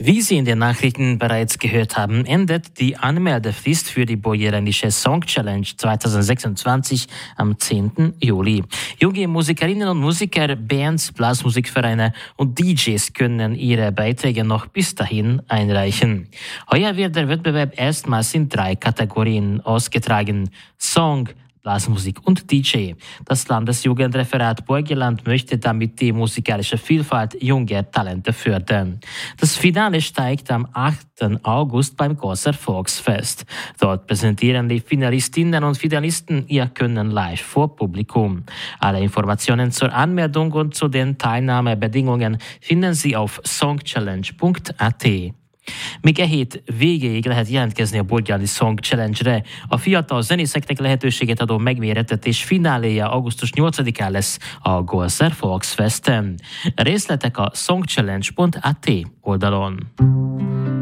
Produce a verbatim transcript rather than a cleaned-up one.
Wie Sie in den Nachrichten bereits gehört haben, endet die Anmeldefrist für die Bojerenische Song Challenge zwanzig sechsundzwanzig am zehnten Juli. Junge Musikerinnen und Musiker, Bands, Blasmusikvereine und D Js können ihre Beiträge noch bis dahin einreichen. Heuer wird der Wettbewerb erstmals in drei Kategorien ausgetragen: Song, Blasmusik und D J. Das Landesjugendreferat Burgenland möchte damit die musikalische Vielfalt junger Talente fördern. Das Finale steigt am achten August beim Großer Volksfest. Dort präsentieren die Finalistinnen und Finalisten ihr Können live vor Publikum. Alle Informationen zur Anmeldung und zu den Teilnahmebedingungen finden Sie auf songchallenge punkt a t. Még e hét végéig lehet jelentkezni a Bodjani Song Challenge-re. A fiatal zenészeknek lehetőséget adó megmérettetés fináléja augusztus nyolcadikán lesz a Golszer Volksfesten. Részletek a songchallenge pont a t oldalon.